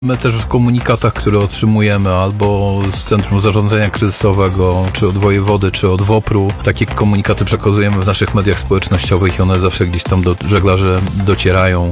My też w komunikatach, które otrzymujemy albo z Centrum Zarządzania Kryzysowego, czy od wojewody, czy od WOPR-u, takie komunikaty przekazujemy w naszych mediach społecznościowych i one zawsze gdzieś tam do żeglarzy docierają.